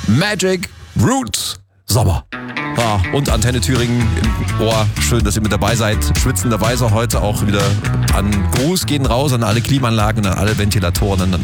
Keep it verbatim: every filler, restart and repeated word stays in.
Magic Roots Sommer. Ja, und Antenne Thüringen im Ohr. Schön, dass ihr mit dabei seid. Schwitzenderweise heute auch wieder an Gruß gehen raus an alle Klimaanlagen und an alle Ventilatoren, an